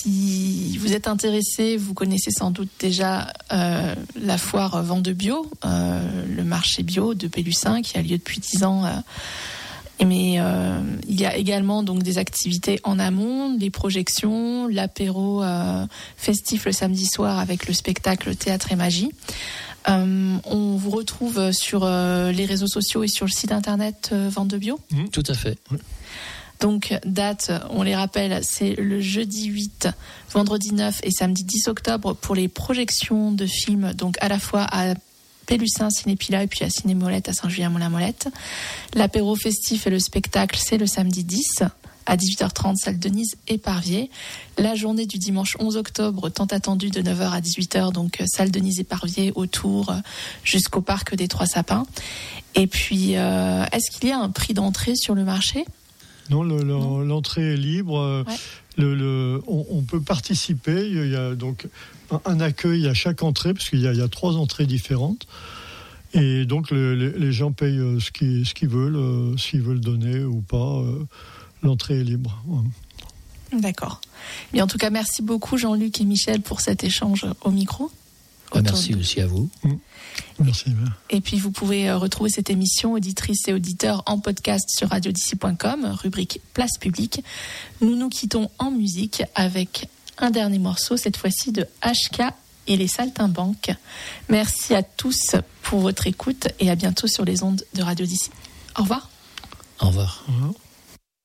Si vous êtes intéressé, vous connaissez sans doute déjà la foire Vende Bio, le marché bio de Pélussin qui a lieu depuis 10 ans. Mais il y a également donc des activités en amont, les projections, l'apéro festif le samedi soir avec le spectacle Théâtre et Magie. On vous retrouve sur les réseaux sociaux et sur le site internet Vende Bio. Tout à fait. Donc, date, on les rappelle, c'est le jeudi 8, vendredi 9 et samedi 10 octobre pour les projections de films, donc à la fois à Pélussin, Cinépila et puis à Ciné-Molette à Saint-Julien-Molin-Molette. L'apéro festif et le spectacle, c'est le samedi 10 à 18h30, salle Denise et Parvier. La journée du dimanche 11 octobre, tant attendue, de 9h à 18h, donc salle Denise et Parvier, autour jusqu'au parc des Trois Sapins. Et puis, est-ce qu'il y a un prix d'entrée sur le marché ? Non, l'entrée est libre. Ouais. On peut participer. Il y a donc un accueil à chaque entrée, parce qu'il y a 3 entrées différentes. Et donc, les gens payent ce qu'ils veulent, s'ils veulent donner ou pas. L'entrée est libre. Ouais. D'accord. Mais en tout cas, merci beaucoup Jean-Luc et Michel pour cet échange au micro. Merci aussi à vous. Merci. Et puis vous pouvez retrouver cette émission, auditrices et auditeurs, en podcast sur radiod'ici.com, rubrique Place Publique. Nous nous quittons en musique avec un dernier morceau, cette fois-ci de HK et les Saltimbanques. Merci à tous pour votre écoute et à bientôt sur les ondes de Radio d'ici. Au revoir. Au revoir. Au revoir.